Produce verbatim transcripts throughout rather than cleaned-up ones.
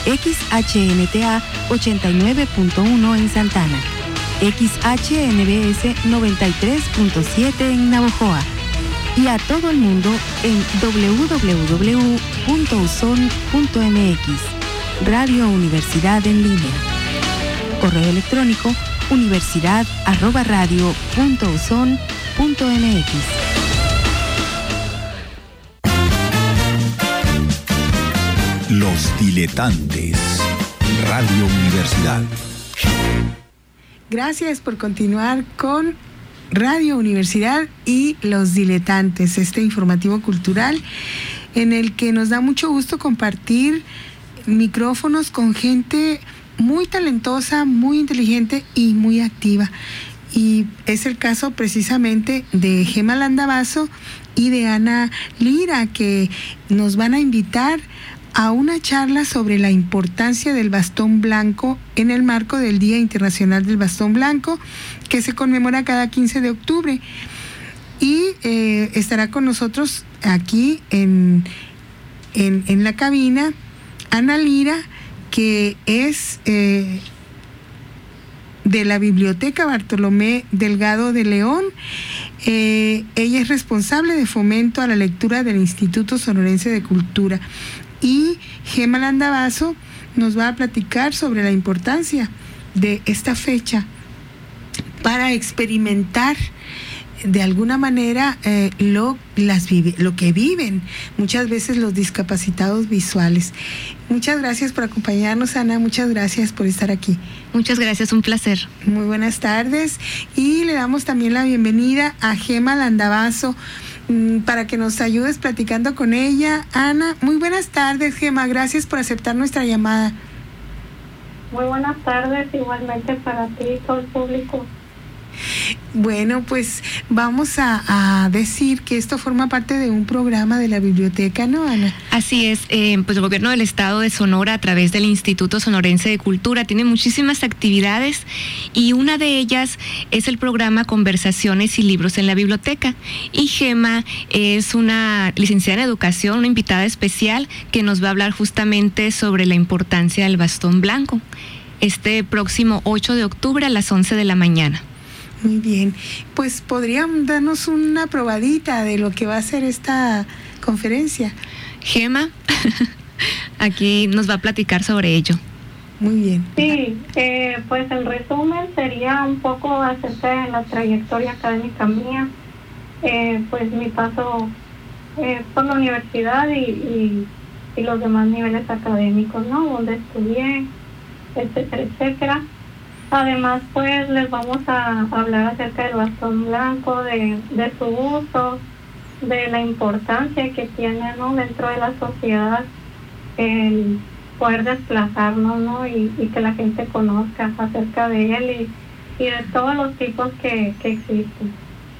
X H N T A ochenta y nueve punto uno en Santana, X H N B S noventa y tres punto siete en Navojoa y a todo el mundo en doble u doble u doble u punto u s o n punto m x. Radio Universidad en línea. Correo electrónico universidad arroba radio punto u s o n punto m x. Los Diletantes. Radio Universidad. Gracias por continuar con Radio Universidad y Los Diletantes, este informativo cultural en el que nos da mucho gusto compartir micrófonos con gente muy talentosa, muy inteligente y muy activa. Y es el caso precisamente de Gema Landavazo y de Ana Lira, que nos van a invitar a una charla sobre la importancia del bastón blanco en el marco del Día Internacional del Bastón Blanco, que se conmemora cada quince de octubre. Y eh, estará con nosotros aquí en, en, en la cabina Ana Lira, que es eh, de la Biblioteca Bartolomé Delgado de León. Eh, ella es responsable de fomento a la lectura del Instituto Sonorense de Cultura. Y Gema Landavazo nos va a platicar sobre la importancia de esta fecha para experimentar de alguna manera eh, lo, las vive, lo que viven muchas veces los discapacitados visuales. Muchas gracias por acompañarnos, Ana. Muchas gracias por estar aquí. Muchas gracias, un placer. Muy buenas tardes. Y le damos también la bienvenida a Gema Landavazo para que nos ayudes platicando con ella. Ana, muy buenas tardes, Gema. Gracias por aceptar nuestra llamada. Muy buenas tardes, igualmente para ti y todo el público. Bueno, pues vamos a, a decir que esto forma parte de un programa de la biblioteca, ¿no, Ana? Así es, eh, pues el gobierno del estado de Sonora, a través del Instituto Sonorense de Cultura, tiene muchísimas actividades y una de ellas es el programa Conversaciones y Libros en la Biblioteca. Y Gema es una licenciada en educación, una invitada especial que nos va a hablar justamente sobre la importancia del bastón blanco, este próximo ocho de octubre a las once de la mañana. Muy bien, pues podrían darnos una probadita de lo que va a ser esta conferencia. Gema, aquí nos va a platicar sobre ello. Muy bien. Sí, eh, pues el resumen sería un poco acerca de la trayectoria académica mía, eh, pues mi paso eh, por la universidad y, y, y los demás niveles académicos, ¿no? Donde estudié, etcétera, etcétera. Además, pues les vamos a hablar acerca del bastón blanco, de, de su uso, de la importancia que tiene, ¿no?, dentro de la sociedad el poder desplazarnos, ¿no?, y, y que la gente conozca acerca de él y, y de todos los tipos que, que existen.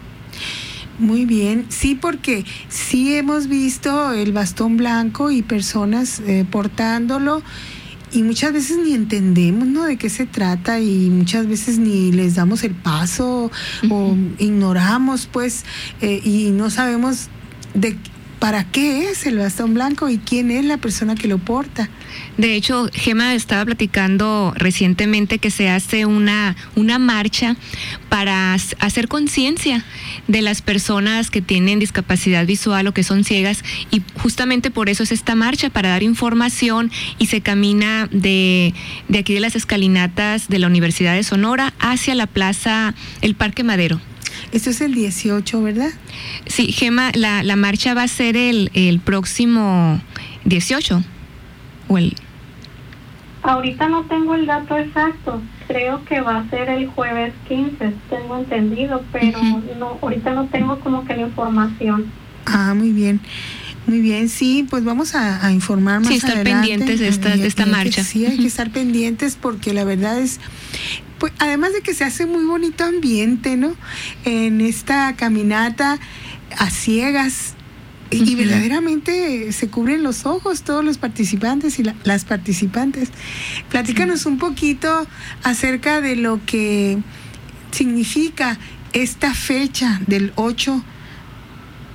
Muy bien, sí, porque sí hemos visto el bastón blanco y personas eh, portándolo. Y muchas veces ni entendemos, ¿no?, de qué se trata y muchas veces ni les damos el paso. Uh-huh. O ignoramos, pues, eh, y no sabemos de para qué es el bastón blanco y quién es la persona que lo porta. De hecho, Gema estaba platicando recientemente que se hace una, una marcha para hacer conciencia de las personas que tienen discapacidad visual o que son ciegas, y justamente por eso es esta marcha, para dar información, y se camina de, de aquí de las escalinatas de la Universidad de Sonora hacia la plaza, el Parque Madero. Esto es el dieciocho, ¿verdad? Sí, Gema, la, la marcha va a ser el, el próximo dieciocho. O el... Ahorita no tengo el dato exacto. Creo que va a ser el jueves quince, tengo entendido, pero uh-huh. no, ahorita no tengo como que la información. Ah, muy bien. Muy bien, sí, pues vamos a, a informar más sí, estar adelante. pendientes de esta, de esta marcha. Sí, hay que estar pendientes porque la verdad es, pues además de que se hace muy bonito ambiente, ¿no?, en esta caminata a ciegas, uh-huh. y verdaderamente se cubren los ojos todos los participantes y la, las participantes. Platícanos sí. un poquito acerca de lo que significa esta fecha del ocho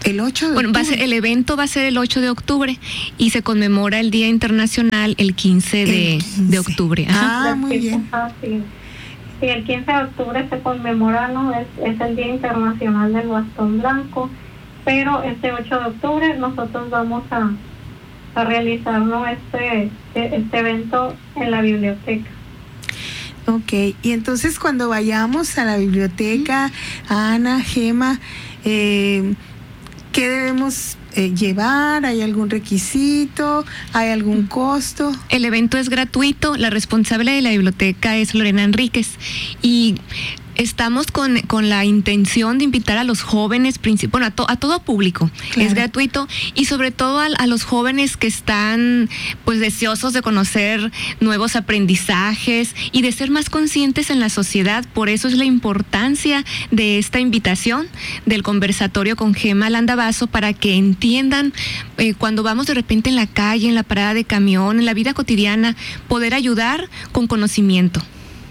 El ocho de bueno, octubre. Va a ser, el evento va a ser el ocho de octubre y se conmemora el Día Internacional el quince de, el quince de octubre. Ajá. Ah, muy bien. Ah, sí. Sí, el quince de octubre se conmemora, ¿no? Es, es el Día Internacional del Bastón Blanco, pero este ocho de octubre nosotros vamos a, a realizar, ¿no? este, este evento en la biblioteca. Ok, y entonces cuando vayamos a la biblioteca, Ana, Gema, eh, ¿qué debemos eh, llevar? ¿Hay algún requisito? ¿Hay algún costo? El evento es gratuito, la responsable de la biblioteca es Lorena Enríquez y estamos con, con la intención de invitar a los jóvenes, bueno, a, to, a todo público. Claro. Es gratuito y sobre todo a, a los jóvenes que están pues deseosos de conocer nuevos aprendizajes y de ser más conscientes en la sociedad. Por eso es la importancia de esta invitación del conversatorio con Gema Landavazo, para que entiendan eh, cuando vamos de repente en la calle, en la parada de camión, en la vida cotidiana, poder ayudar con conocimiento.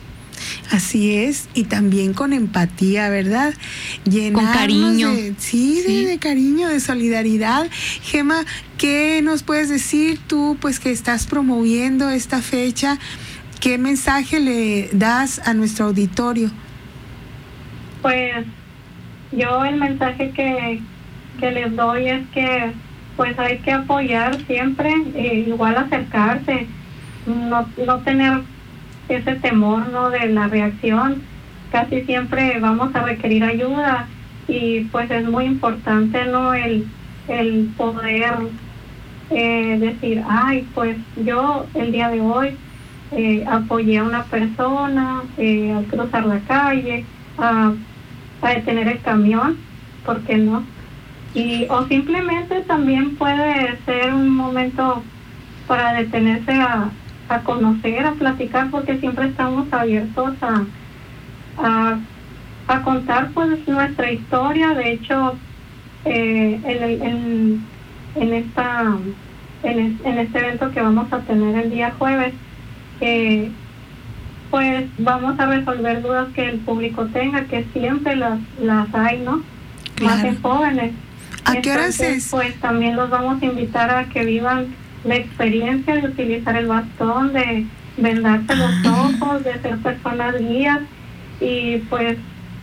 Así es, y también con empatía, ¿verdad? Llenarnos con cariño. De, sí, sí. De, de cariño, de solidaridad. Gema, ¿qué nos puedes decir tú, pues que estás promoviendo esta fecha? ¿Qué mensaje le das a nuestro auditorio? Pues yo el mensaje que, que les doy es que pues hay que apoyar siempre, eh, igual acercarse, no, no tener ese temor, ¿no?, de la reacción. Casi siempre vamos a requerir ayuda y pues es muy importante, ¿no?, el, el poder eh, decir, ay, pues yo el día de hoy eh, apoyé a una persona eh, al cruzar la calle, a, a detener el camión, ¿por qué no? Y o simplemente también puede ser un momento para detenerse a a conocer, a platicar, porque siempre estamos abiertos a, a, a contar pues nuestra historia. De hecho, eh, en, el, en, en, esta, en, es, en este evento que vamos a tener el día jueves, eh, pues vamos a resolver dudas que el público tenga, que siempre las, las hay, ¿no? Claro. Más en jóvenes. ¿A qué horas es? Pues también los vamos a invitar a que vivan la experiencia de utilizar el bastón, de vendarse los ojos, de ser personas guías y pues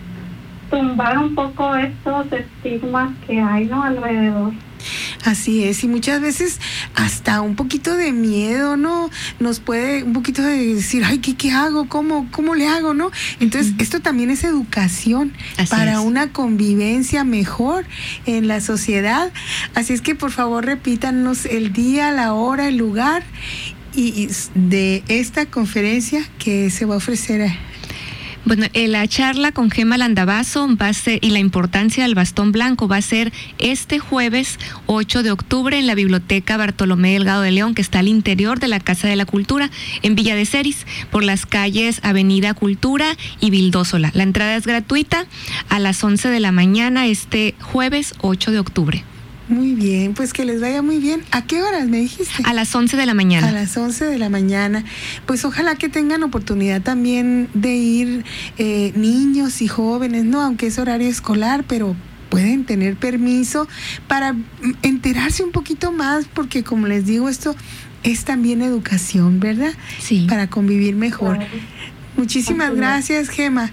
tumbar un poco estos estigmas que hay, ¿no?, alrededor. Así es, y muchas veces hasta un poquito de miedo, ¿no? Nos puede un poquito de decir, ay, ¿qué, qué hago? ¿Cómo, cómo le hago, no? Entonces, uh-huh. esto también es educación Así para es. Una convivencia mejor en la sociedad. Así es que, por favor, repítanos el día, la hora, el lugar y de esta conferencia que se va a ofrecer. Bueno, la charla con Gema Landavazo va a ser, y la importancia del bastón blanco va a ser este jueves ocho de octubre en la Biblioteca Bartolomé Delgado de León, que está al interior de la Casa de la Cultura, en Villa de Ceris, por las calles Avenida Cultura y Vildósola. La entrada es gratuita a las once de la mañana este jueves ocho de octubre. Muy bien, pues que les vaya muy bien. ¿A qué horas me dijiste? A las once de la mañana. A las once de la mañana. Pues ojalá que tengan oportunidad también de ir eh, niños y jóvenes, ¿no? Aunque es horario escolar, pero pueden tener permiso para enterarse un poquito más, porque como les digo, esto es también educación, ¿verdad? Sí. Para convivir mejor. Claro. Muchísimas gracias, Gema.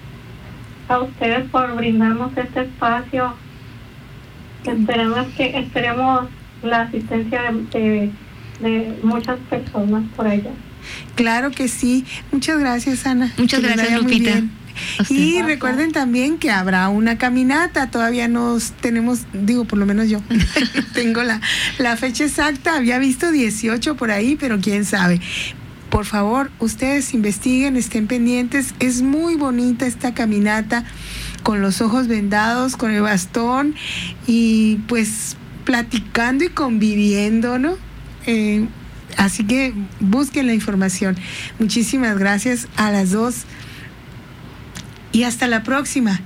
A ustedes por brindarnos este espacio. Esperemos que esperemos la asistencia de, de, de muchas personas por allá. Claro que sí. Muchas gracias, Ana. Muchas que gracias, Lupita. Y gracias. Recuerden también que habrá una caminata. Todavía nos tenemos, digo, por lo menos yo tengo la, la fecha exacta. Había visto dieciocho por ahí, pero quién sabe. Por favor, ustedes investiguen, estén pendientes. Es muy bonita esta caminata, con los ojos vendados, con el bastón y pues platicando y conviviendo, ¿no? Eh, así que busquen la información. Muchísimas gracias a las dos y hasta la próxima.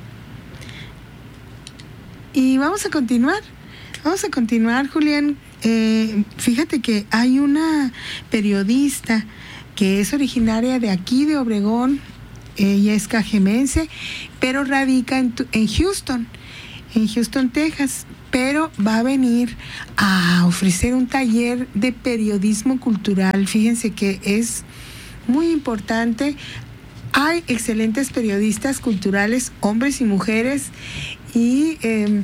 Y vamos a continuar, vamos a continuar, Julián. Eh, fíjate que hay una periodista que es originaria de aquí, de Obregón. Ella es cajemense, pero radica en, en Houston, en Houston, Texas, pero va a venir a ofrecer un taller de periodismo cultural. Fíjense que es muy importante. Hay excelentes periodistas culturales, hombres y mujeres, y eh,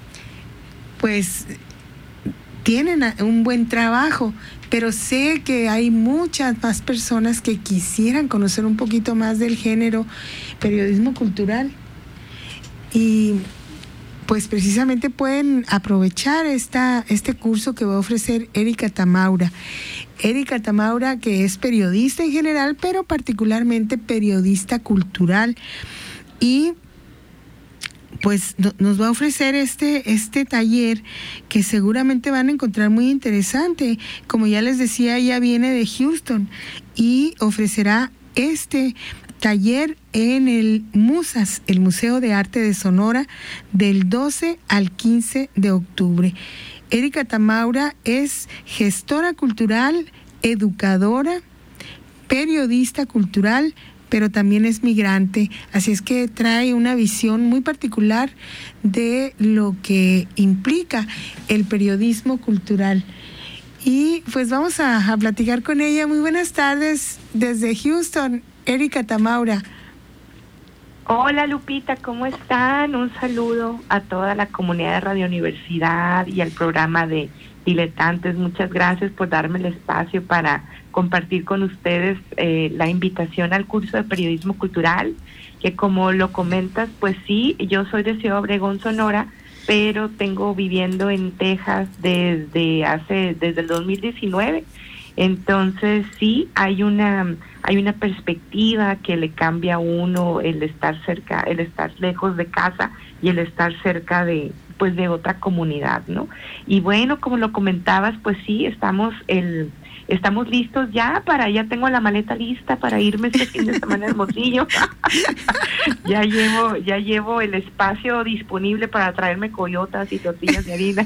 pues tienen un buen trabajo, pero sé que hay muchas más personas que quisieran conocer un poquito más del género periodismo cultural, y pues precisamente pueden aprovechar esta, este curso que va a ofrecer Erika Tamaura. Erika Tamaura, que es periodista en general, pero particularmente periodista cultural, y pues no, nos va a ofrecer este, este taller que seguramente van a encontrar muy interesante. Como ya les decía, ella viene de Houston y ofrecerá este taller en el MUSAS, el Museo de Arte de Sonora, del doce al quince de octubre. Erika Tamaura es gestora cultural, educadora, periodista cultural, pero también es migrante, así es que trae una visión muy particular de lo que implica el periodismo cultural. Y pues vamos a, a platicar con ella. Muy buenas tardes desde Houston, Erika Tamaura. Hola Lupita, ¿cómo están? Un saludo a toda la comunidad de Radio Universidad y al programa de Diletantes. Muchas gracias por darme el espacio para compartir con ustedes eh, la invitación al curso de periodismo cultural, que como lo comentas, pues sí, yo soy de Ciudad Obregón, Sonora, pero tengo viviendo en Texas desde hace desde el dos mil diecinueve. Entonces sí, hay una hay una perspectiva que le cambia a uno el estar cerca, el estar lejos de casa y el estar cerca de pues de otra comunidad, ¿no? Y bueno, como lo comentabas, pues sí, estamos el estamos listos ya para, ya tengo la maleta lista para irme este fin de semana a Hermosillo. ya llevo, ya llevo el espacio disponible para traerme coyotas y tortillas de harina.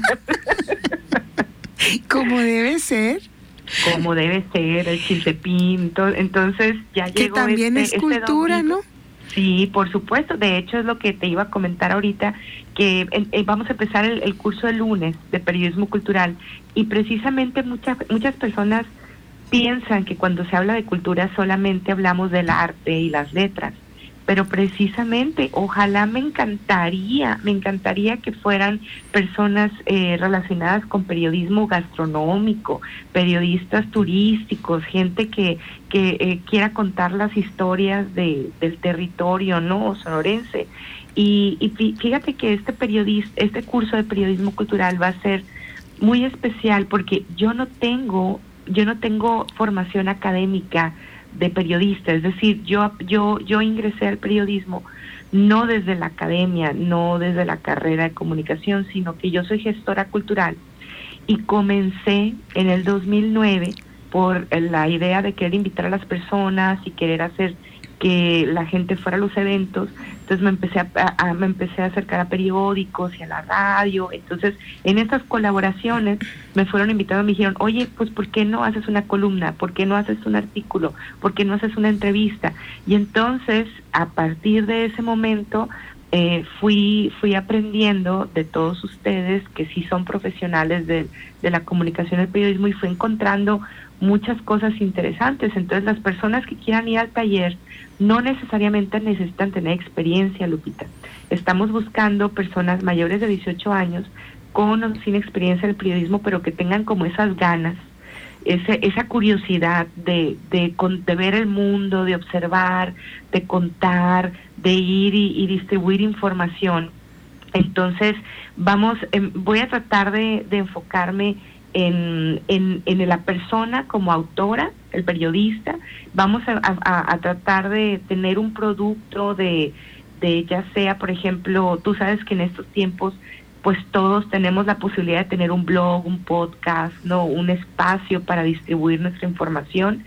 Como debe ser. Como debe ser, el chiltepín, entonces ya llegó. Que también este, es cultura, este ¿no? Sí, por supuesto. De hecho, es lo que te iba a comentar ahorita, que eh, vamos a empezar el, el curso el lunes de periodismo cultural, y precisamente muchas muchas personas piensan que cuando se habla de cultura solamente hablamos del arte y las letras, pero precisamente ojalá me encantaría, me encantaría que fueran personas eh, relacionadas con periodismo gastronómico, periodistas turísticos, gente que que eh, quiera contar las historias de del territorio, ¿no?, sonorense. Y, y fíjate que este periodista, este curso de periodismo cultural va a ser muy especial porque yo no tengo, yo no tengo formación académica de periodista, es decir, yo yo yo ingresé al periodismo no desde la academia, no desde la carrera de comunicación, sino que yo soy gestora cultural y comencé en el dos mil nueve por la idea de querer invitar a las personas y querer hacer que la gente fuera a los eventos. Entonces me empecé a, a me empecé a acercar a periódicos y a la radio. Entonces en estas colaboraciones me fueron invitando, me dijeron, oye, pues ¿por qué no haces una columna? ¿Por qué no haces un artículo? ¿Por qué no haces una entrevista? Y entonces a partir de ese momento eh, fui fui aprendiendo de todos ustedes que sí son profesionales de, de la comunicación y el periodismo, y fui encontrando muchas cosas interesantes. Entonces las personas que quieran ir al taller no necesariamente necesitan tener experiencia, Lupita. Estamos buscando personas mayores de dieciocho años con o sin experiencia en el periodismo, pero que tengan como esas ganas, ese, esa curiosidad de, de, de ver el mundo, de observar, de contar, de ir y, y distribuir información. Entonces vamos, eh, voy a tratar de, de enfocarme En, en, en la persona como autora, el periodista. Vamos a, a, a tratar de tener un producto de, de ya sea, por ejemplo, tú sabes que en estos tiempos pues todos tenemos la posibilidad de tener un blog, un podcast, no, un espacio para distribuir nuestra información,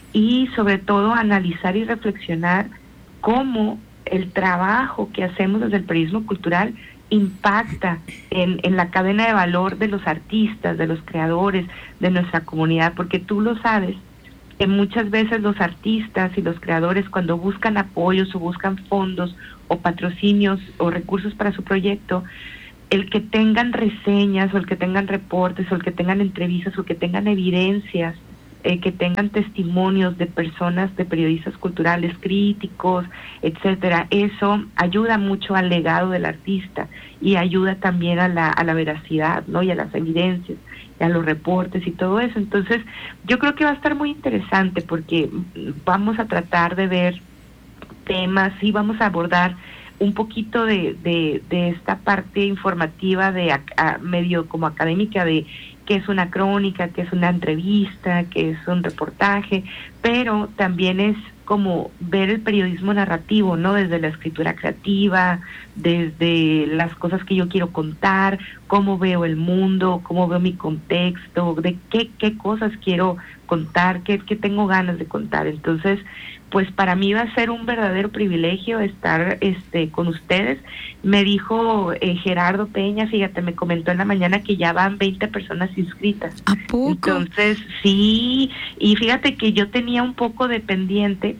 y sobre todo analizar y reflexionar cómo el trabajo que hacemos desde el periodismo cultural impacta en, en la cadena de valor de los artistas, de los creadores, de nuestra comunidad, porque tú lo sabes, que muchas veces los artistas y los creadores, cuando buscan apoyos o buscan fondos o patrocinios o recursos para su proyecto, el que tengan reseñas o el que tengan reportes o el que tengan entrevistas o el que tengan evidencias, eh, que tengan testimonios de personas, de periodistas culturales, críticos, etcétera, eso ayuda mucho al legado del artista y ayuda también a la, a la veracidad, ¿no? Y a las evidencias, y a los reportes y todo eso. Entonces, yo creo que va a estar muy interesante porque vamos a tratar de ver temas y vamos a abordar un poquito de, de, de esta parte informativa de a, a medio como académica de qué es una crónica, qué es una entrevista, qué es un reportaje, pero también es como ver el periodismo narrativo, ¿no? Desde la escritura creativa, desde las cosas que yo quiero contar, cómo veo el mundo, cómo veo mi contexto, de qué, qué cosas quiero contar, qué, qué tengo ganas de contar. Entonces, pues para mí va a ser un verdadero privilegio estar este con ustedes. Me dijo eh, Gerardo Peña, fíjate, me comentó en la mañana que ya van veinte personas inscritas. ¿A poco? Entonces, sí, y fíjate que yo tenía un poco de pendiente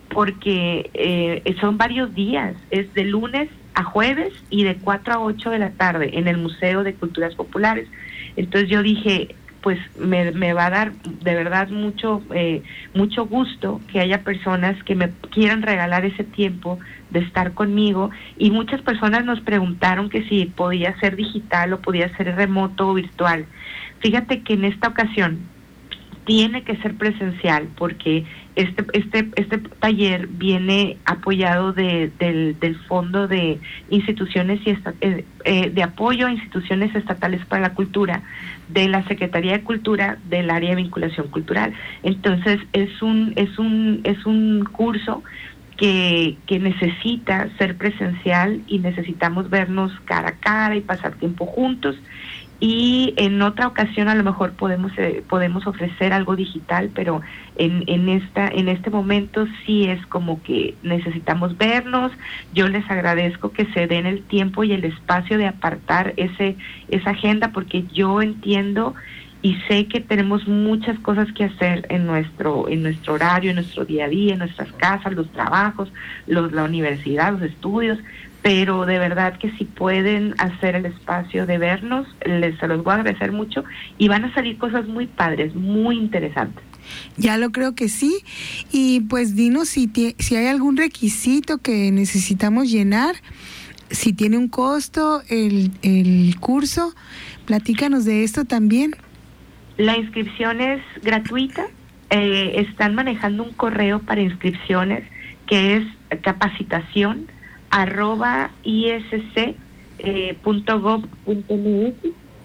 porque eh, son varios días, es de lunes a jueves y de cuatro a ocho de la tarde en el Museo de Culturas Populares. Entonces yo dije, pues me, me va a dar de verdad mucho eh, mucho gusto que haya personas que me quieran regalar ese tiempo de estar conmigo, y muchas personas nos preguntaron que si podía ser digital o podía ser remoto o virtual. Fíjate que en esta ocasión tiene que ser presencial porque este este este taller viene apoyado de, del, del Fondo de Instituciones y esta, eh, eh, de Apoyo a Instituciones Estatales para la Cultura de la Secretaría de Cultura del área de vinculación cultural. Entonces es un es un es un curso que que necesita ser presencial y necesitamos vernos cara a cara y pasar tiempo juntos. Y en otra ocasión a lo mejor podemos eh, podemos ofrecer algo digital, pero en en esta en este momento sí es como que necesitamos vernos. Yo les agradezco que se den el tiempo y el espacio de apartar ese esa agenda, porque yo entiendo y sé que tenemos muchas cosas que hacer en nuestro en nuestro horario, en nuestro día a día, en nuestras casas, los trabajos, los la universidad, los estudios. Pero de verdad que si pueden hacer el espacio de vernos, les se los voy a agradecer mucho y van a salir cosas muy padres, muy interesantes. Ya lo creo que sí. Y pues dinos si, tie, si hay algún requisito que necesitamos llenar, si tiene un costo el, el curso, platícanos de esto también. La inscripción es gratuita, eh, están manejando un correo para inscripciones que es capacitación arroba isc punto gov punto mx,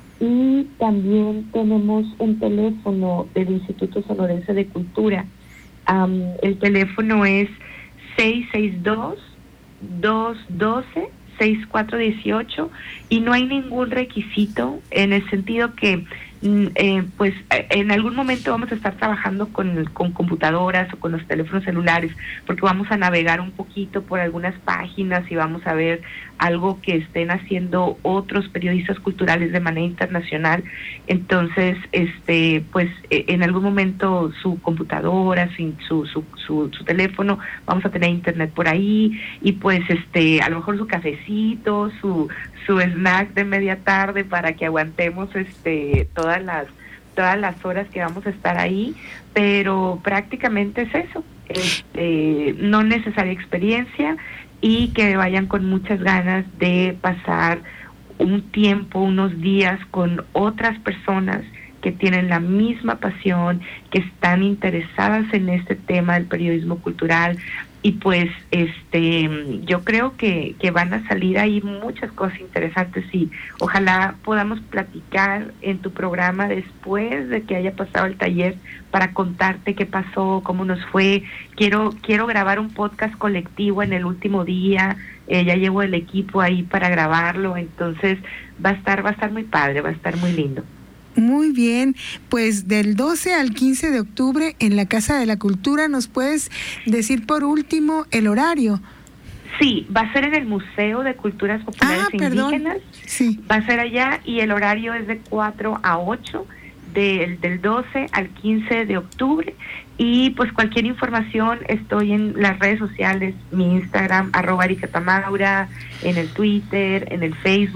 y también tenemos un teléfono del Instituto Sonorense de Cultura. Um, el teléfono es seis seis dos, dos uno dos, seis cuatro uno ocho y no hay ningún requisito en el sentido que Eh, pues en algún momento vamos a estar trabajando con, con computadoras o con los teléfonos celulares, porque vamos a navegar un poquito por algunas páginas y vamos a ver algo que estén haciendo otros periodistas culturales de manera internacional. Entonces, este, pues en algún momento su computadora, su, su, su, su, su teléfono, vamos a tener internet por ahí, y pues este, a lo mejor su cafecito, su, su snack de media tarde para que aguantemos este todo todas las todas las horas que vamos a estar ahí, pero prácticamente es eso, este, no necesaria experiencia, y que vayan con muchas ganas de pasar un tiempo, unos días con otras personas que tienen la misma pasión, que están interesadas en este tema del periodismo cultural. Y pues este yo creo que, que van a salir ahí muchas cosas interesantes, y ojalá podamos platicar en tu programa después de que haya pasado el taller para contarte qué pasó, cómo nos fue. Quiero quiero grabar un podcast colectivo en el último día, eh, ya llevo el equipo ahí para grabarlo, entonces va a estar va a estar muy padre, va a estar muy lindo. Muy bien, pues del doce al quince de octubre en la Casa de la Cultura. ¿Nos puedes decir por último el horario? Sí, va a ser en el Museo de Culturas Populares ah, e perdón. Indígenas. Sí. Va a ser allá, y el horario es de cuatro a ocho, del, del doce al quince de octubre. Y pues cualquier información, estoy en las redes sociales, mi Instagram, arroba Erika Tamaura, en el Twitter, en el Facebook.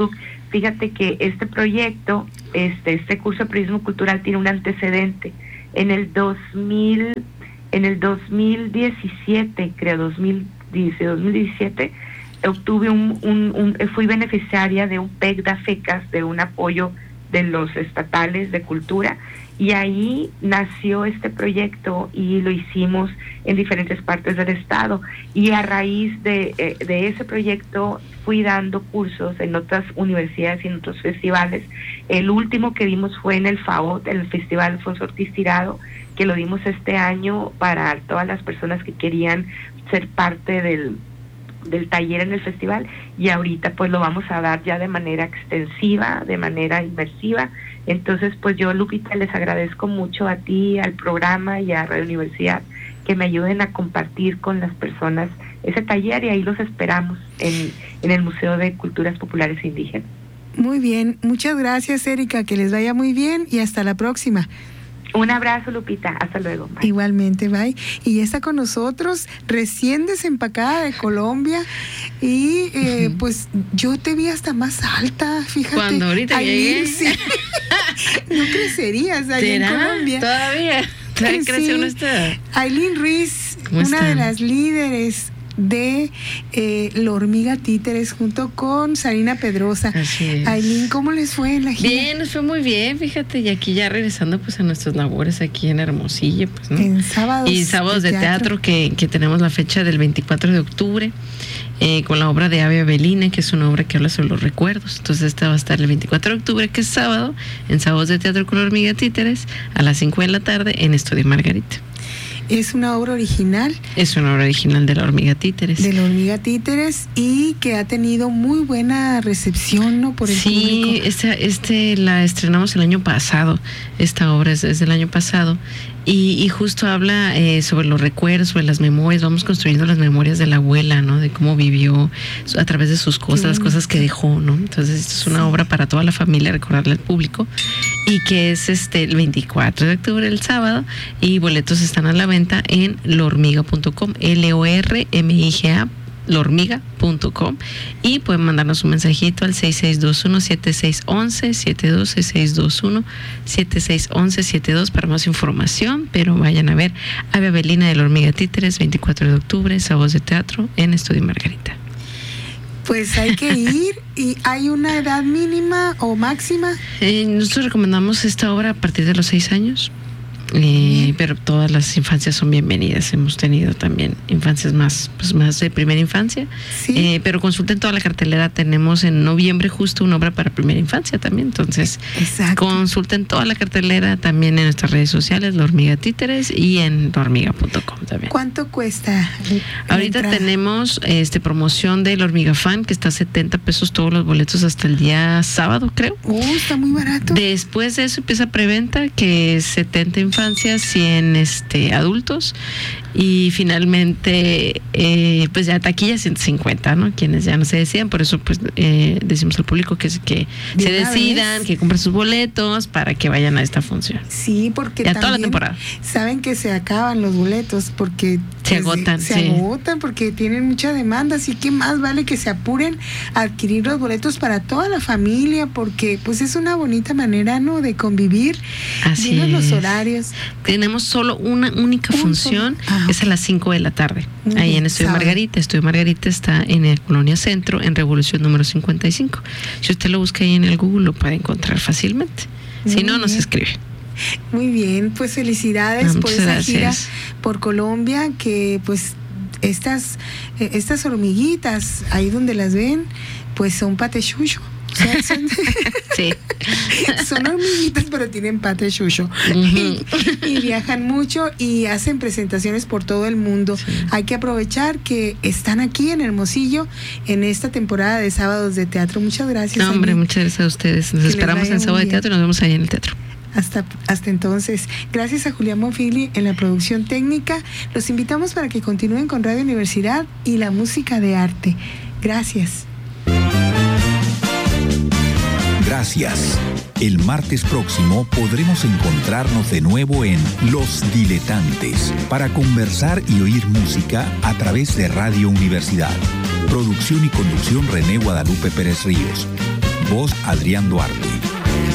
fíjate que este proyecto, este, este curso de periodismo cultural tiene un antecedente. En el dos mil, en el dos mil diecisiete, creo, dos mil diecisiete, obtuve un, un, un, fui beneficiaria de un P E C D A FECAS, de un apoyo de los estatales de cultura, y ahí nació este proyecto y lo hicimos en diferentes partes del estado, y a raíz de, eh, de ese proyecto fui dando cursos en otras universidades y en otros festivales. El último que dimos fue en el FAOT, el Festival Alfonso Ortiz Tirado, que lo dimos este año para todas las personas que querían ser parte del del taller en el festival, y ahorita pues lo vamos a dar ya de manera extensiva, de manera inmersiva. Entonces pues yo, Lupita, les agradezco mucho a ti, al programa y a Radio Universidad que me ayuden a compartir con las personas ese taller, y ahí los esperamos en, en el Museo de Culturas Populares Indígenas. Muy bien, muchas gracias, Erika, que les vaya muy bien y hasta la próxima. Un abrazo, Lupita, hasta luego. Bye. Igualmente, bye. Y ya está con nosotros, recién desempacada de Colombia, y eh, uh-huh. pues yo te vi hasta más alta, fíjate. Cuando ahorita Ailín, llegué. sí. No crecerías allá en Colombia. Todavía, todavía sí. creció nuestra. Ailín Ruiz, una están? de las líderes de eh, La Hormiga Títeres, junto con Sarina Pedrosa. Así es. Ailín, ¿cómo les fue en la gira? Bien, nos fue muy bien, fíjate, y aquí ya regresando pues a nuestras labores aquí en Hermosillo, pues, ¿no? En sábados. Y sábados de, de teatro, teatro que, que tenemos la fecha del veinticuatro de octubre, eh, con la obra de Ave Abelina, que es una obra que habla sobre los recuerdos. Entonces esta va a estar el veinticuatro de octubre, que es sábado, en Sábados de Teatro con La Hormiga Títeres, a las cinco de la tarde, en Estudio Margarita. Es una obra original. Es una obra original de La Hormiga Títeres. De La Hormiga Títeres, y que ha tenido muy buena recepción, ¿no? Por el sí, público. Sí, este, este la estrenamos el año pasado. Esta obra es, es del año pasado. Y, y justo habla eh, sobre los recuerdos, sobre las memorias. Vamos construyendo las memorias de la abuela, ¿no? De cómo vivió a través de sus cosas, las cosas que dejó, ¿no? Entonces, esto es una sí. obra para toda la familia, recordarle al público. Y que es este el veinticuatro de octubre, el sábado. Y boletos están a la venta en lormiga punto com, L O R M I G A, lormiga punto com, y pueden mandarnos un mensajito al seis seis dos uno, siete seis uno uno, siete dos, seis seis dos uno, siete seis uno uno, siete dos para más información. Pero vayan a ver Ave Abelina de La Hormiga Títeres, veinticuatro de octubre, Sábados de Teatro en Estudio Margarita. Pues hay que ir. ¿Y hay una edad mínima o máxima? Eh, nosotros recomendamos esta obra a partir de los seis años. Eh, pero todas las infancias son bienvenidas. Hemos tenido también infancias más, pues más de primera infancia. ¿Sí? Eh, pero consulten toda la cartelera. Tenemos en noviembre justo una obra para primera infancia también. Entonces, exacto, consulten toda la cartelera también en nuestras redes sociales, La Hormiga Títeres, y en lormiga punto com también. ¿Cuánto cuesta? Ahorita entrada? Tenemos este promoción de La Hormiga Fan, que está a setenta pesos todos los boletos hasta el día sábado, creo. Oh, está muy barato. Después de eso empieza preventa, que es setenta infancias, cien este, adultos, y finalmente eh, pues ya taquilla ciento cincuenta, ¿no? Quienes ya no se decidan. Por eso pues eh, decimos al público que, que se decidan, vez. que compren sus boletos para que vayan a esta función. Sí, porque ya toda la temporada saben que se acaban los boletos porque se pues, agotan, se sí. agotan porque tienen mucha demanda, así que más vale que se apuren a adquirir los boletos para toda la familia, porque pues es una bonita manera, ¿no?, de convivir. Así es. Los horarios. Tenemos solo una única Un función, ah, es a las cinco de la tarde, uh-huh. ahí en Estudio ¿Sabe? Margarita. Estudio Margarita está en el Colonia Centro, en Revolución número cincuenta y cinco. Si usted lo busca ahí en el Google, lo puede encontrar fácilmente. Muy si no, bien. Nos escribe. Muy bien, pues felicidades ah, por esa gracias. gira por Colombia, que pues estas, estas hormiguitas, ahí donde las ven, pues son patechucho. O sea, son, sí. son hormiguitas, pero tienen pate chucho. Uh-huh. y, y viajan mucho y hacen presentaciones por todo el mundo. Sí. Hay que aprovechar que están aquí en Hermosillo en esta temporada de Sábados de Teatro. Muchas gracias. No, hombre, muchas gracias a ustedes. Nos que esperamos en Sábado de Teatro y nos vemos ahí en el teatro. Hasta, hasta entonces, gracias a Julián Monfigli en la producción técnica. Los invitamos para que continúen con Radio Universidad y la música de arte. Gracias. Gracias. El martes próximo podremos encontrarnos de nuevo en Los Diletantes para conversar y oír música a través de Radio Universidad. Producción y conducción René Guadalupe Pérez Ríos. Voz Adrián Duarte.